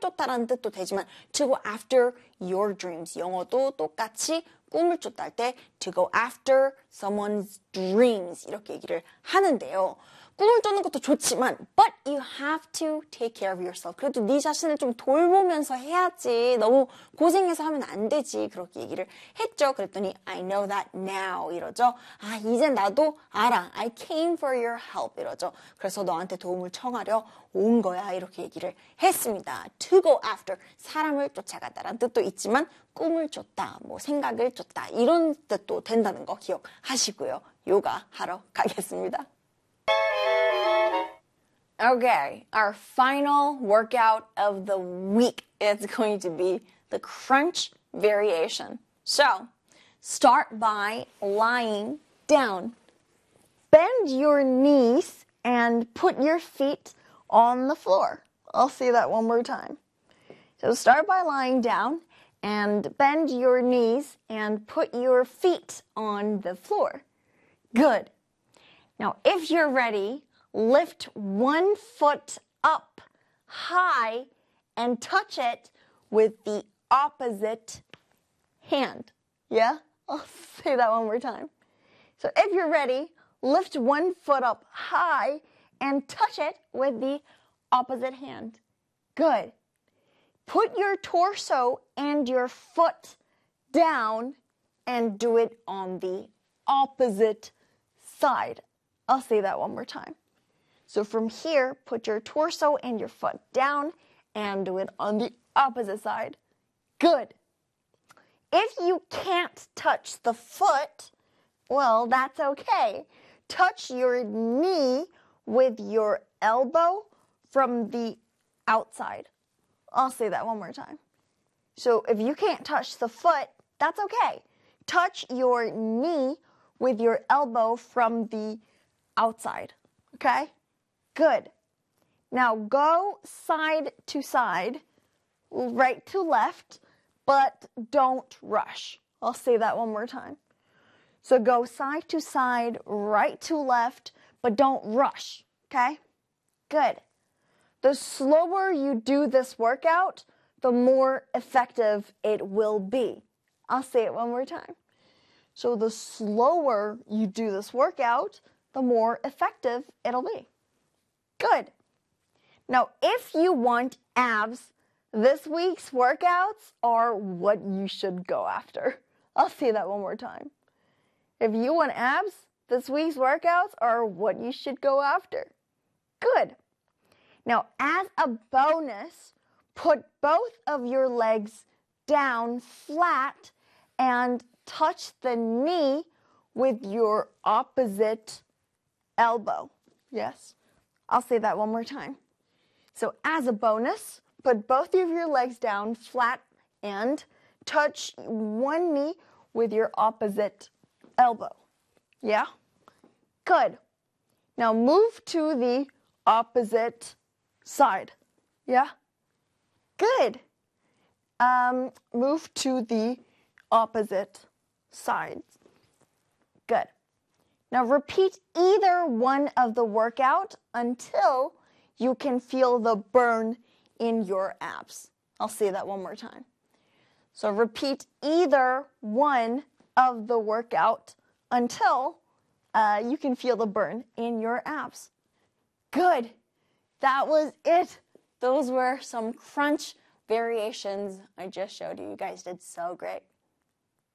쫓다라는 뜻도 되지만 to go after your dreams. 영어도 똑같이 꿈을 쫓다 할 때 to go after someone's dreams 이렇게 얘기를 하는데요. 꿈을 쫓는 것도 좋지만 but you have to take care of yourself. 그래도 네 자신을 좀 돌보면서 해야지. 너무 고생해서 하면 안 되지. 그렇게 얘기를 했죠. 그랬더니 I know that now 이러죠. 아, 이제 나도 알아. I came for your help 이러죠. 그래서 너한테 도움을 청하려 온 거야. 이렇게 얘기를 했습니다. To go after 사람을 쫓아가다라는 뜻도 있지만 꿈을 쫓다, 뭐 생각을 쫓다 이런 뜻도 된다는 거 기억하시고요. 요가 하러 가겠습니다. Okay, our final workout of the week is going to be the crunch variation. So, start by lying down. Bend your knees and put your feet on the floor. I'll say that one more time. So, start by lying down and bend your knees and put your feet on the floor. Good. Now, if you're ready, lift one foot up high and touch it with the opposite hand. Yeah? I'll say that one more time. So if you're ready, lift one foot up high and touch it with the opposite hand. Good. Put your torso and your foot down and do it on the opposite side. I'll say that one more time. So from here, put your torso and your foot down and do it on the opposite side. Good. If you can't touch the foot, well, that's okay. Touch your knee with your elbow from the outside. I'll say that one more time. So if you can't touch the foot, that's okay. Touch your knee with your elbow from the outside. Okay? Good. Now go side to side, right to left, but don't rush. I'll say that one more time. So go side to side, right to left, but don't rush. Okay? Good. The slower you do this workout, the more effective it will be. I'll say it one more time. So the slower you do this workout, the more effective it'll be. Good. Now, if you want abs, this week's workouts are what you should go after. I'll say that one more time. If you want abs, this week's workouts are what you should go after. Good. Now, as a bonus, put both of your legs down flat and touch the knee with your opposite elbow. Yes? I'll say that one more time. So as a bonus, put both of your legs down flat and touch one knee with your opposite elbow. Yeah? Good. Now move to the opposite side. Yeah? Good. Move to the opposite side. Good. Now repeat either one of the workout until you can feel the burn in your abs. I'll say that one more time. So repeat either one of the workout until you can feel the burn in your abs. Good. That was it. Those were some crunch variations I just showed you. You guys did so great.